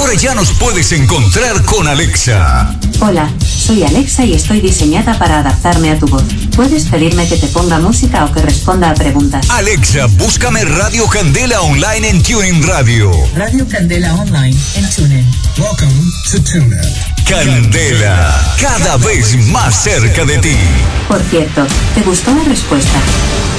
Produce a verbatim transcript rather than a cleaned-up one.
Ahora ya nos puedes encontrar con Alexa. Hola, soy Alexa y estoy diseñada para adaptarme a tu voz. ¿Puedes pedirme que te ponga música o que responda a preguntas? Alexa, búscame Radio Candela Online en TuneIn Radio. Radio Candela Online en TuneIn. Welcome to TuneIn. Candela, cada vez más cerca de ti. Por cierto, ¿te gustó la respuesta?